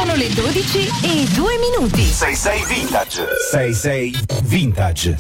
Sono le 12:02. 66 Vintage. 66 Vintage.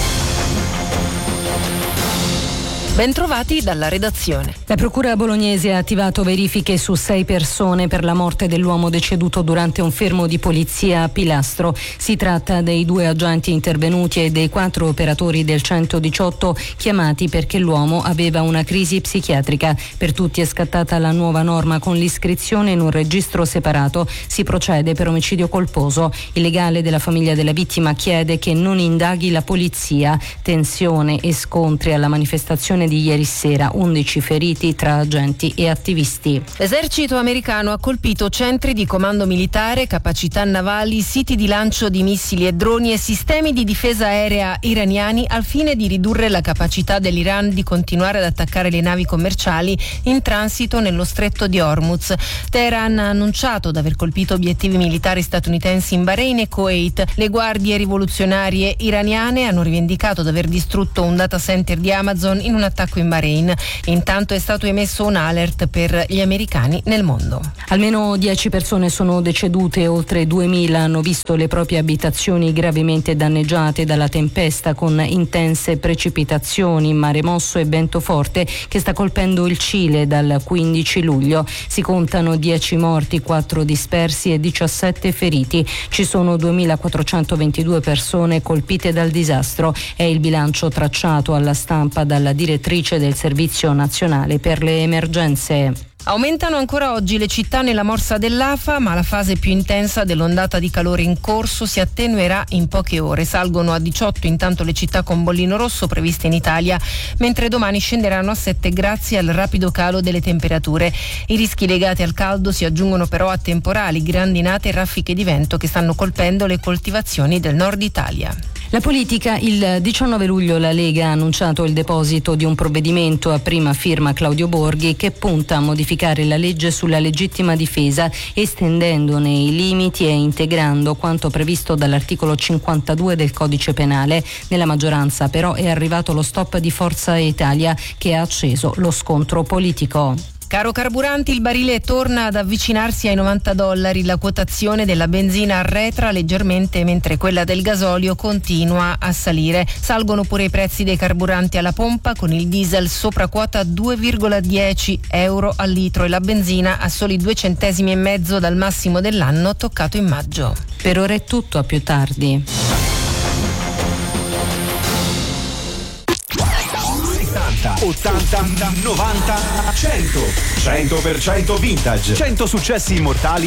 Bentrovati dalla redazione. La procura bolognese ha attivato verifiche su 6 persone per la morte dell'uomo deceduto durante un fermo di polizia a Pilastro. Si tratta dei 2 agenti intervenuti e dei 4 operatori del 118 chiamati perché l'uomo aveva una crisi psichiatrica. Per tutti è scattata la nuova norma con l'iscrizione in un registro separato. Si procede per omicidio colposo. Il legale della famiglia della vittima chiede che non indaghi la polizia. Tensione e scontri alla manifestazione di ieri sera, 11 feriti tra agenti e attivisti. L'esercito americano ha colpito centri di comando militare, capacità navali, siti di lancio di missili e droni e sistemi di difesa aerea iraniani al fine di ridurre la capacità dell'Iran di continuare ad attaccare le navi commerciali in transito nello stretto di Hormuz. Teheran ha annunciato di aver colpito obiettivi militari statunitensi in Bahrain e Kuwait. Le guardie rivoluzionarie iraniane hanno rivendicato di aver distrutto un data center di Amazon in un attacco in Bahrain. Intanto è stato emesso un alert per gli americani nel mondo. Almeno 10 persone sono decedute, oltre 2000 hanno visto le proprie abitazioni gravemente danneggiate dalla tempesta con intense precipitazioni, mare mosso e vento forte che sta colpendo il Cile dal 15 luglio. Si contano 10 morti, 4 dispersi e 17 feriti. Ci sono 2422 persone colpite dal disastro. È il bilancio tracciato alla stampa dalla direttrice del Servizio Nazionale per le Emergenze. Aumentano ancora oggi le città nella morsa dell'Afa, ma la fase più intensa dell'ondata di calore in corso si attenuerà in poche ore. Salgono a 18 intanto le città con bollino rosso previste in Italia, mentre domani scenderanno a 7 grazie al rapido calo delle temperature. I rischi legati al caldo si aggiungono però a temporali, grandinate e raffiche di vento che stanno colpendo le coltivazioni del nord Italia. La politica. Il 19 luglio la Lega ha annunciato il deposito di un provvedimento a prima firma Claudio Borghi che punta a modificare la legge sulla legittima difesa, estendendone i limiti e integrando quanto previsto dall'articolo 52 del Codice Penale. Nella maggioranza però è arrivato lo stop di Forza Italia che ha acceso lo scontro politico. Caro carburanti, il barile torna ad avvicinarsi ai $90. La quotazione della benzina arretra leggermente mentre quella del gasolio continua a salire. Salgono pure i prezzi dei carburanti alla pompa con il diesel sopra quota 2,10 euro al litro e la benzina a soli 2,5 centesimi dal massimo dell'anno toccato in maggio. Per ora è tutto, a più tardi. 80, 90, 100. 100% vintage. 100 successi immortali